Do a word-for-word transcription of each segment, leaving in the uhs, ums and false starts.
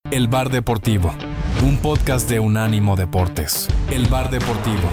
El Bar Deportivo, un podcast de Unánimo Deportes. El Bar Deportivo.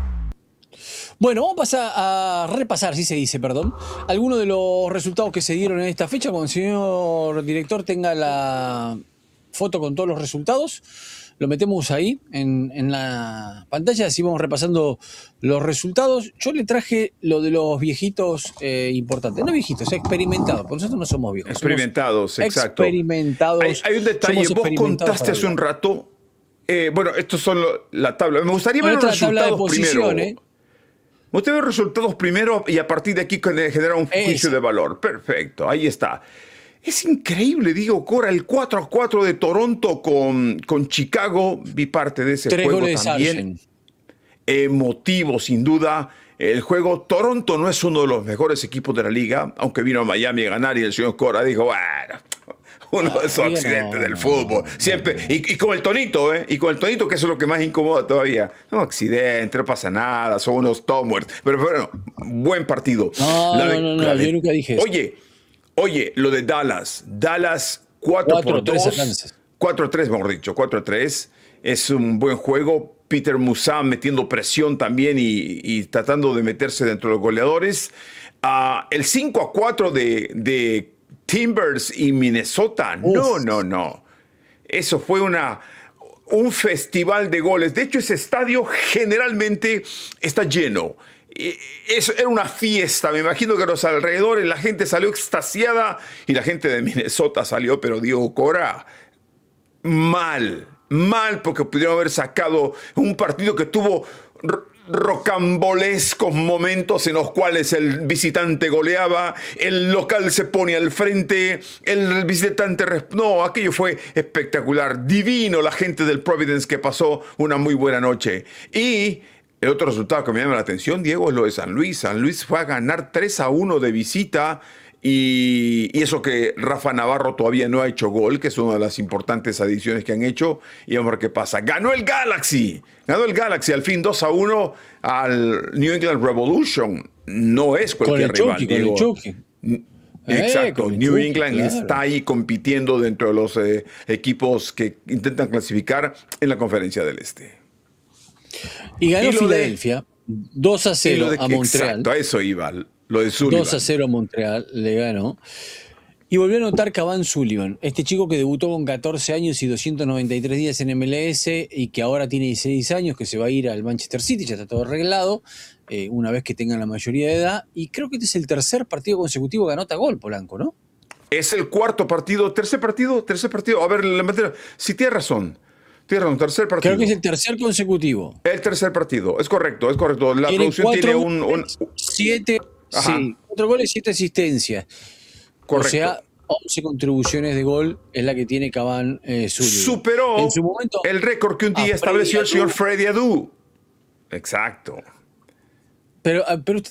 Bueno, vamos a, pasar a repasar, si se dice, perdón, algunos de los resultados que se dieron en esta fecha. Cuando el señor director tenga la foto con todos los resultados, lo metemos ahí en, en la pantalla, así vamos repasando los resultados. Yo le traje lo de los viejitos eh, importantes, no viejitos, experimentados, porque nosotros no somos viejos. Experimentados, somos exacto. Experimentados. Hay, hay un detalle, vos contaste hace un rato, eh, bueno, estos son lo, la tabla. Me gustaría ver los resultados primero. Me gustaría ver los resultados primero y a partir de aquí generar un juicio Esa. de valor. Perfecto, ahí está. Es increíble, digo, Cora, el cuatro a cuatro de Toronto con, con Chicago. Vi parte de ese Tres juego goles también. Emotivo, sin duda. El juego, Toronto no es uno de los mejores equipos de la liga, aunque vino a Miami a ganar y el señor Cora dijo, bueno, uno de esos ah, accidentes no, del fútbol. Siempre. Y, y con el tonito, ¿eh? Y con el tonito, que eso es lo que más incomoda todavía. No, accidente, no pasa nada, son unos tomers. Pero bueno, buen partido. No, de, no, no, no, de, yo nunca dije eso. Oye, Oye, lo de Dallas. Dallas cuatro por dos. cuatro a tres, mejor dicho. cuatro a tres. Es un buen juego. Peter Musan metiendo presión también y, y tratando de meterse dentro de los goleadores. Uh, el cinco a cuatro de, de Timbers y Minnesota. Uf. No, no, no. Eso fue una, un festival de goles. De hecho, ese estadio generalmente está lleno. Eso era una fiesta, me imagino que a los alrededores la gente salió extasiada y la gente de Minnesota salió, pero Diego Cora, mal, mal, porque pudieron haber sacado un partido que tuvo rocambolescos momentos en los cuales el visitante goleaba, el local se pone al frente, el visitante... No, aquello fue espectacular, divino la gente del Providence que pasó una muy buena noche. Y... el otro resultado que me llama la atención, Diego, es lo de San Luis. San Luis fue a ganar tres a uno de visita y, y eso que Rafa Navarro todavía no ha hecho gol, que es una de las importantes adiciones que han hecho. Y vamos a ver qué pasa. Ganó el Galaxy. Ganó el Galaxy al fin dos a uno al New England Revolution. No es cualquier con el rival, choque, Diego. Con el choque. Exacto, eh, New choque, England claro. está ahí compitiendo dentro de los eh, equipos que intentan clasificar en la Conferencia del Este. Y ganó y Filadelfia de, dos a cero de, a Montreal. Exacto, a eso iba, lo de Sullivan. dos a cero a Montreal, le ganó. Y volvió a anotar Cavan Sullivan, este chico que debutó con catorce años y doscientos noventa y tres días en M L S y que ahora tiene dieciséis años, que se va a ir al Manchester City, ya está todo arreglado, eh, una vez que tenga la mayoría de edad. Y creo que este es el tercer partido consecutivo que anota gol, Polanco, ¿no? Es el cuarto partido, tercer partido, tercer partido. A ver, si tienes razón. Tienes razón, tercer partido. Creo que es el tercer consecutivo. El tercer partido, es correcto, es correcto. La tiene producción cuatro, tiene un... un... Siete, sí, cuatro goles, siete asistencias. Correcto. O sea, once contribuciones de gol es la que tiene Cavan eh, Sullivan. Superó en su momento, el récord que un día estableció el señor Freddy Adu. Exacto. Pero, pero